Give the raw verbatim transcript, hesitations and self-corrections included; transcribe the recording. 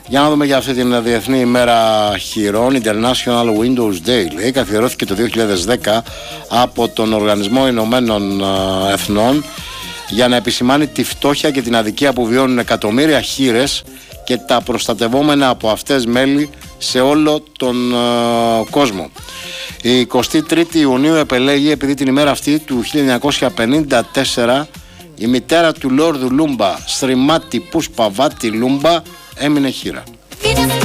Για να δούμε για αυτή την Διεθνή ημέρα χειρών, International Windows Day, λέει, καθιερώθηκε το δύο χιλιάδες δέκα από τον Οργανισμό Ηνωμένων Εθνών για να επισημάνει τη φτώχεια και την αδικία που βιώνουν εκατομμύρια χήρες και τα προστατευόμενα από αυτές μέλη σε όλο τον uh, κόσμο. Η εικοστή τρίτη Ιουνίου επελέγει επειδή την ημέρα αυτή του χίλια εννιακόσια πενήντα τέσσερα η μητέρα του Λόρδου Λούμπα, Σριμάτι Πουσπαβάτι Λούμπα, έμεινε χήρα.